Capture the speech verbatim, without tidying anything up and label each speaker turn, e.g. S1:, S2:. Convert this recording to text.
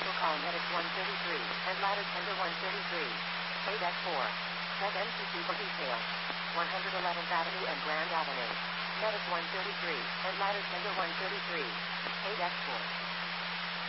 S1: Cancel call Medics one thirty-three and ladder tender one thirty-three. A four. Check M T C for details. one eleventh Avenue and Grand Avenue. Medic one thirty-three and ladder tender one thirty-three. A four.